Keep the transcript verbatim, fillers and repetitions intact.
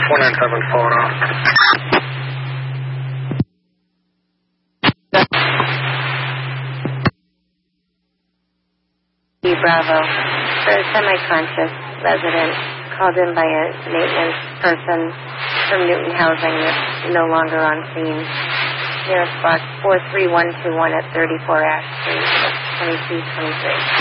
four nine seven photo. Bravo. For a semi-conscious resident called in by a maintenance person from Newton Housing that's no longer on scene. Nearest box four three one two one at thirty-four Ash Street, twenty-two twenty-three.